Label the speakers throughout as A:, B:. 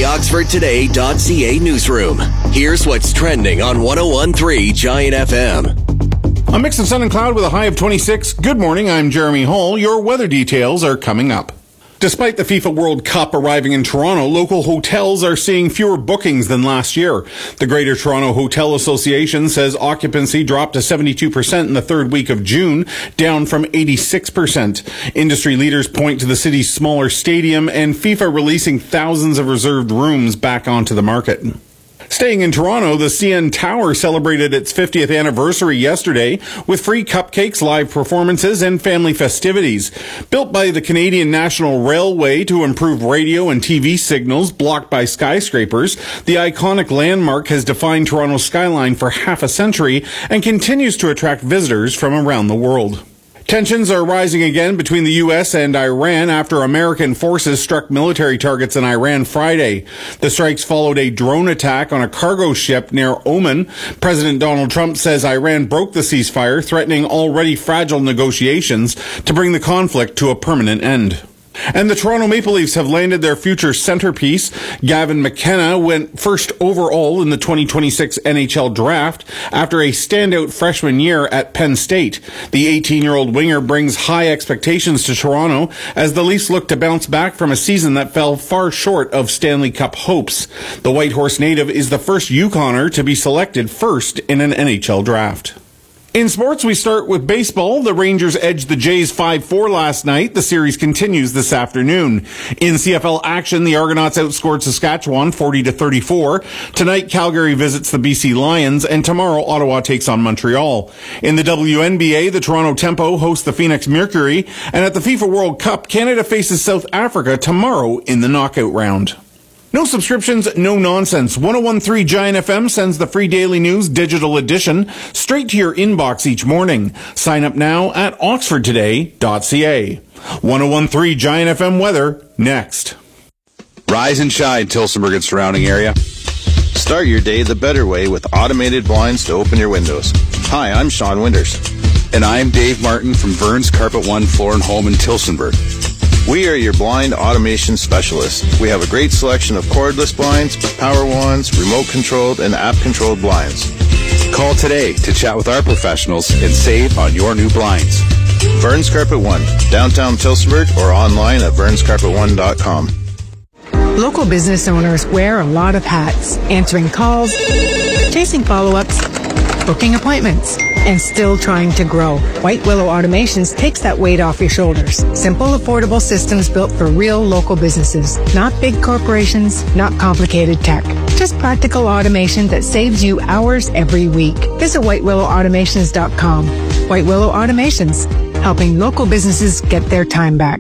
A: the OxfordToday.ca newsroom. Here's what's trending on 101.3 Giant FM.
B: A mix of sun and cloud with a high of 26. Good morning, I'm Jeremy Hall. Your weather details are coming up. Despite the FIFA World Cup arriving in Toronto, local hotels are seeing fewer bookings than last year. The Greater Toronto Hotel Association says occupancy dropped to 72% in the third week of June, down from 86%. Industry leaders point to the city's smaller stadium and FIFA releasing thousands of reserved rooms back onto the market. Staying in Toronto, the CN Tower celebrated its 50th anniversary yesterday with free cupcakes, live performances, and family festivities. Built by the Canadian National Railway to improve radio and TV signals blocked by skyscrapers, the iconic landmark has defined Toronto's skyline for half a century and continues to attract visitors from around the world. Tensions are rising again between the U.S. and Iran after American forces struck military targets in Iran Friday. The strikes followed a drone attack on a cargo ship near Oman. President Donald Trump says Iran broke the ceasefire, threatening already fragile negotiations to bring the conflict to a permanent end. And the Toronto Maple Leafs have landed their future centerpiece. Gavin McKenna went first overall in the 2026 NHL draft after a standout freshman year at Penn State. The 18-year-old winger brings high expectations to Toronto as the Leafs look to bounce back from a season that fell far short of Stanley Cup hopes. The Whitehorse native is the first Yukoner to be selected first in an NHL draft. In sports, we start with baseball. The Rangers edged the Jays 5-4 last night. The series continues this afternoon. In CFL action, the Argonauts outscored Saskatchewan 40-34. Tonight, Calgary visits the BC Lions, and tomorrow, Ottawa takes on Montreal. In the WNBA, the Toronto Tempo hosts the Phoenix Mercury, and at the FIFA World Cup, Canada faces South Africa tomorrow in the knockout round. No subscriptions, no nonsense. 101.3 Giant FM sends the free daily news digital edition straight to your inbox each morning. Sign up now at oxfordtoday.ca. 101.3 Giant FM weather next.
C: Rise and shine, Tillsonburg and surrounding area. Start your day the better way with automated blinds to open your windows. Hi, I'm Sean Winters. And I'm Dave Martin from Vern's Carpet One Floor and Home in Tillsonburg. We are your blind automation specialists. We have a great selection of cordless blinds, power wands, remote-controlled, and app-controlled blinds. Call today to chat with our professionals and save on your new blinds. Vern's Carpet One, downtown Tillsonburg, or online at vernscarpet1.com.
D: Local business owners wear a lot of hats, answering calls, chasing follow-ups, booking appointments, and still trying to grow. White Willow Automations takes that weight off your shoulders. Simple, affordable systems built for real local businesses. Not big corporations, not complicated tech. Just practical automation that saves you hours every week. Visit whitewillowautomations.com. White Willow Automations, helping local businesses get their time back.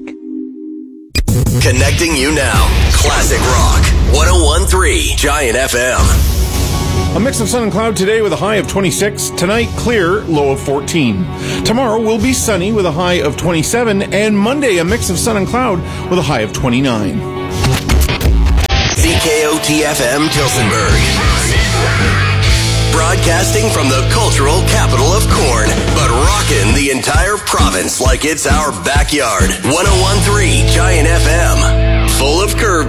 A: Connecting you now. Classic Rock. 101.3 Giant FM.
B: A mix of sun and cloud today with a high of 26. Tonight, clear, low of 14. Tomorrow will be sunny with a high of 27. And Monday, a mix of sun and cloud with a high of 29.
A: CKOT-FM Tillsonburg. Broadcasting from the cultural capital of corn, but rocking the entire province like it's our backyard. 101.3 Giant FM. Full of curve.